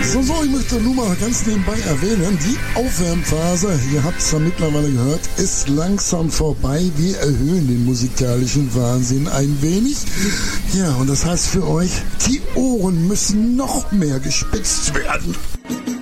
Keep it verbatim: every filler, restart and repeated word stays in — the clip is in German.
So, so, ich möchte nur mal ganz nebenbei erwähnen, die Aufwärmphase, ihr habt es ja mittlerweile gehört, ist langsam vorbei. Wir erhöhen den musikalischen Wahnsinn ein wenig. Ja, und das heißt für euch, die Ohren müssen noch mehr gespitzt werden.